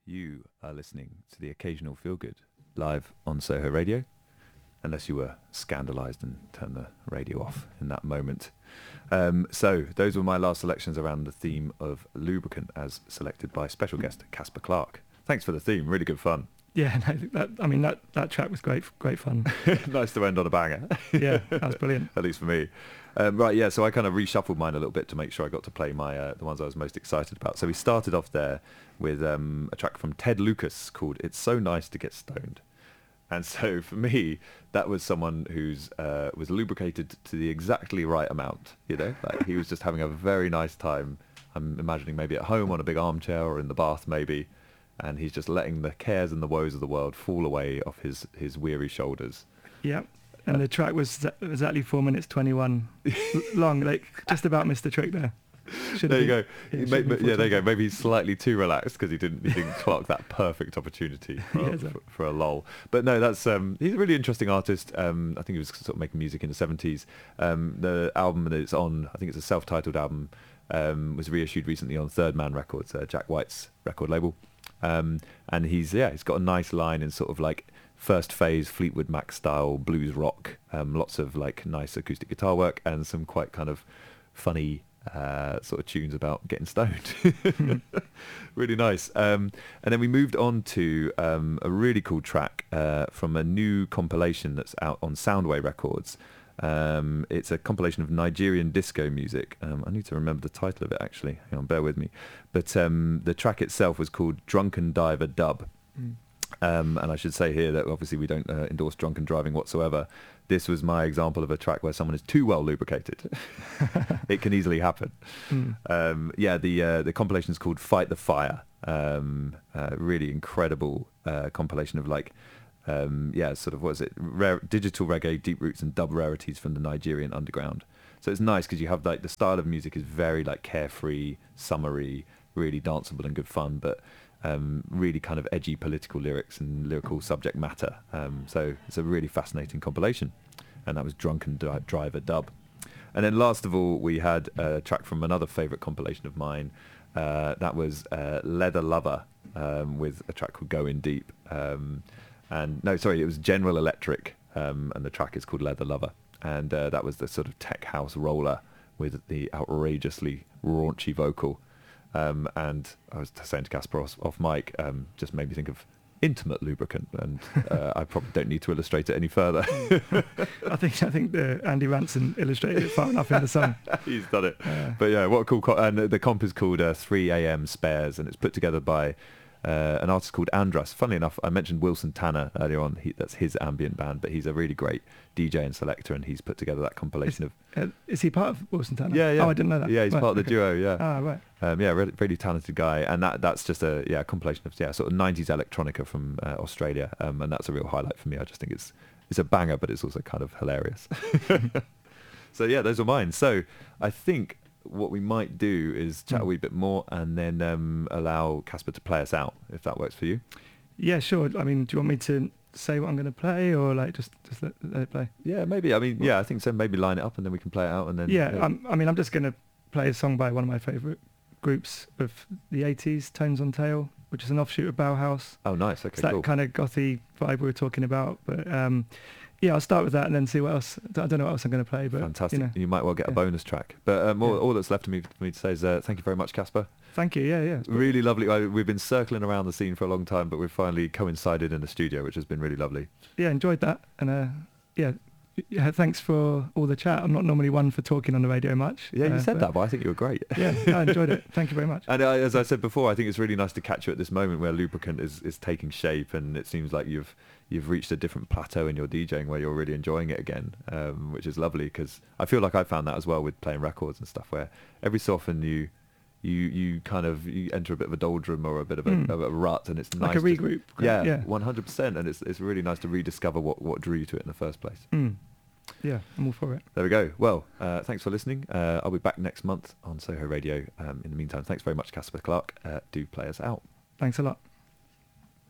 You are listening to the Occasional Feel Good live on Soho Radio, unless you were scandalised and turned the radio off in that moment. So those were my last selections around the theme of lubricant as selected by special guest Casper Clark. Thanks for the theme, really good fun. Yeah, that track was great fun. Nice to end on a banger. Yeah, that was brilliant. At least for me. Right, yeah, so I kind of reshuffled mine a little bit to make sure I got to play my the ones I was most excited about. So we started off there with a track from Ted Lucas called It's So Nice to Get Stoned. And so for me, that was someone who's was lubricated to the exactly right amount, you know? Like he was just having a very nice time. I'm imagining maybe at home on a big armchair or in the bath maybe, and he's just letting the cares and the woes of the world fall away off his weary shoulders. Yep. And the track was exactly 4 minutes 21 long, like just about missed the trick there. There you go. There you go. Maybe he's slightly too relaxed because he didn't clock that perfect opportunity for a lull. But no, that's he's a really interesting artist. I think he was sort of making music in the 70s. The album that it's on, I think it's a self-titled album, was reissued recently on Third Man Records, Jack White's record label. And he's got a nice line in sort of like first phase Fleetwood Mac style blues rock, lots of like nice acoustic guitar work and some quite kind of funny sort of tunes about getting stoned. Really nice. And then we moved on to a really cool track from a new compilation that's out on Soundway Records. It's a compilation of Nigerian disco music. I need to remember the title of it actually. Hang on, bear with me. But the track itself was called Drunken Diver Dub. And I should say here that obviously we don't endorse drunken driving whatsoever. This was my example of a track where someone is too well lubricated. It can easily happen. The compilation is called Fight the Fire. Really incredible compilation of like, sort of, what is it? Digital reggae, deep roots and dub rarities from the Nigerian underground. So it's nice because you have like the style of music is very like carefree, summery, really danceable and good fun, but really kind of edgy political lyrics and lyrical subject matter. So it's a really fascinating compilation. And that was Drunken Driver Dub. And then last of all, we had a track from another favourite compilation of mine. That was Leather Lover with a track called Going Deep. It was General Electric, and the track is called Leather Lover. And that was the sort of tech house roller with the outrageously raunchy vocal. And I was saying to Casper off mic, just made me think of intimate lubricant, and I probably don't need to illustrate it any further. I think the Andy Ranson illustrated it far enough in the song. He's done it. But yeah, what a cool and the comp is called 3 a.m. Spares, and it's put together by an artist called Andras. Funnily enough, I mentioned Wilson Tanner earlier on. That's his ambient band, but he's a really great DJ and selector, and he's put together that compilation is he part of Wilson Tanner? Yeah. Oh, I didn't know that. Yeah, he's part of the duo, yeah. Ah, right. Really talented guy, and that's just a compilation of sort of 90s electronica from Australia, and that's a real highlight for me. I just think it's a banger, but it's also kind of hilarious. So yeah, those are mine. So I think what we might do is chat a wee bit more and then allow Casper to play us out, if that works for you. Yeah, sure. I mean, do you want me to say what I'm going to play, or like just let it play? Yeah, maybe. I mean, I think so. Maybe line it up and then we can play it out, and then I'm just going to play a song by one of my favourite groups of the 80s, Tones on Tail, which is an offshoot of Bauhaus. Oh, nice. Okay, it's that kind of gothy vibe we were talking about, but I'll start with that and then see what else. I don't know what else I'm going to play, but fantastic. You might well get a bonus track. But all that's left for me to say is thank you very much, Casper. Thank you. Yeah. Really lovely. We've been circling around the scene for a long time, but we've finally coincided in the studio, which has been really lovely. Yeah, enjoyed that, and thanks for all the chat. I'm not normally one for talking on the radio much. Yeah, you said that, but I think you were great. Yeah, I enjoyed it. Thank you very much. And as I said before, I think it's really nice to catch you at this moment where lubricant is taking shape, and it seems like you've reached a different plateau in your DJing where you're really enjoying it again, which is lovely, because I feel like I found that as well with playing records and stuff, where every so often you enter a bit of a doldrum or a bit of a rut, and it's nice like a regroup. 100%, and it's really nice to rediscover what drew you to it in the first place. Yeah, I'm all for it. There we go. Well, thanks for listening. I'll be back next month on Soho Radio. In the meantime, thanks very much, Casper Clark. Do play us out. Thanks a lot.